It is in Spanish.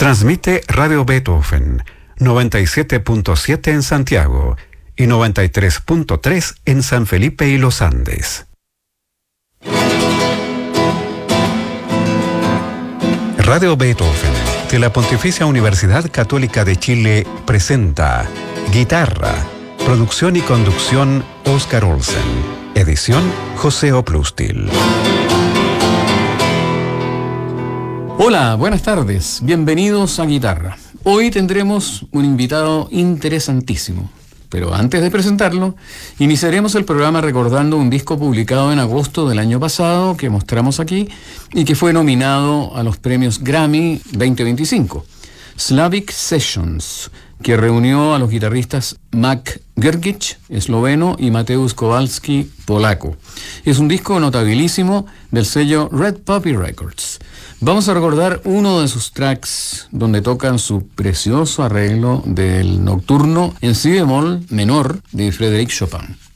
Transmite Radio Beethoven, 97.7 en Santiago y 93.3 en San Felipe y Los Andes. Radio Beethoven, de la Pontificia Universidad Católica de Chile, presenta Guitarra, producción y conducción Óscar Olsen, edición José Oplustil. Hola, buenas tardes, bienvenidos a Guitarra. Hoy tendremos un invitado interesantísimo, pero antes de presentarlo, iniciaremos el programa recordando un disco publicado en agosto del año pasado que mostramos aquí y que fue nominado a los premios Grammy 2025, Slavic Sessions, que reunió a los guitarristas Mac Grgic, esloveno, y Mateusz Kowalski, polaco. Es un disco notabilísimo del sello Red Puppy Records. Vamos a recordar uno de sus tracks donde tocan su precioso arreglo del nocturno en si bemol menor de Frédéric Chopin.